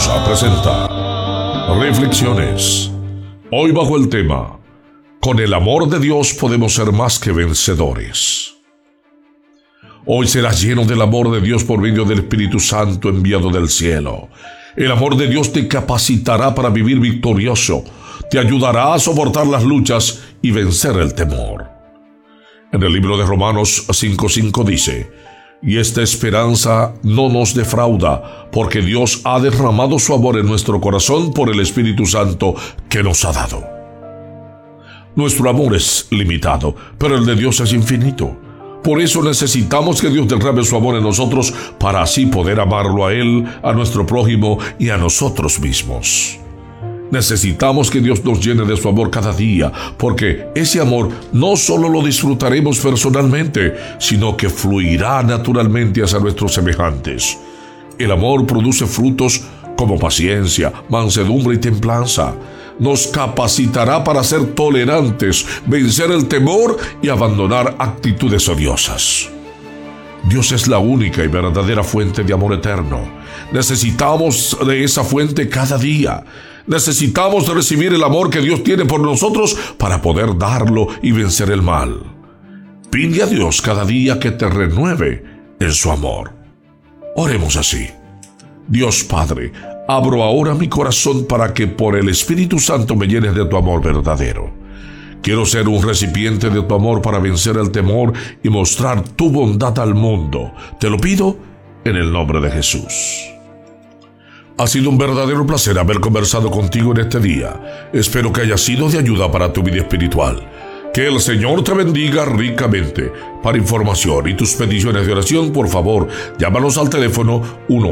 presenta Reflexiones. Hoy bajo el tema: con el amor de Dios podemos ser más que vencedores. Hoy serás lleno del amor de Dios por medio del Espíritu Santo enviado del cielo. El amor de Dios te capacitará para vivir victorioso, te ayudará a soportar las luchas y vencer el temor. En el libro de Romanos 5:5 dice: y esta esperanza no nos defrauda, porque Dios ha derramado su amor en nuestro corazón por el Espíritu Santo que nos ha dado. Nuestro amor es limitado, pero el de Dios es infinito. Por eso necesitamos que Dios derrame su amor en nosotros para así poder amarlo a Él, a nuestro prójimo y a nosotros mismos. Necesitamos que Dios nos llene de su amor cada día, porque ese amor no solo lo disfrutaremos personalmente, sino que fluirá naturalmente hacia nuestros semejantes. El amor produce frutos como paciencia, mansedumbre y templanza. Nos capacitará para ser tolerantes, vencer el temor y abandonar actitudes odiosas. Dios es la única y verdadera fuente de amor eterno. Necesitamos de esa fuente cada día. Necesitamos recibir el amor que Dios tiene por nosotros para poder darlo y vencer el mal. Pide a Dios cada día que te renueve en su amor. Oremos así: Dios Padre, abro ahora mi corazón para que por el Espíritu Santo me llenes de tu amor verdadero. Quiero ser un recipiente de tu amor para vencer el temor y mostrar tu bondad al mundo. Te lo pido en el nombre de Jesús. Ha sido un verdadero placer haber conversado contigo en este día. Espero que haya sido de ayuda para tu vida espiritual. Que el Señor te bendiga ricamente. Para información y tus peticiones de oración, por favor, llámanos al teléfono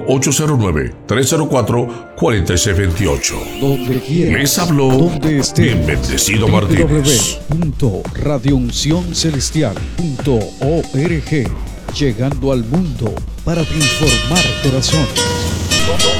1-809-304-4628. Les habló bien bendecido Martínez. www.radiouncioncelestial.org, llegando al mundo para transformar corazones.